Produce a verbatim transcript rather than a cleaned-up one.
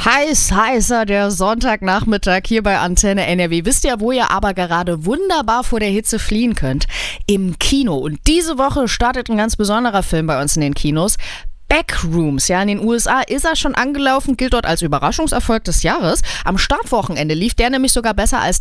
Heiß, heißer der Sonntagnachmittag hier bei Antenne N R W. Wisst ihr, wo ihr aber gerade wunderbar vor der Hitze fliehen könnt? Im Kino. Und diese Woche startet ein ganz besonderer Film bei uns in den Kinos. Backrooms, ja, in den U S A ist er schon angelaufen, gilt dort als Überraschungserfolg des Jahres. Am Startwochenende lief der nämlich sogar besser als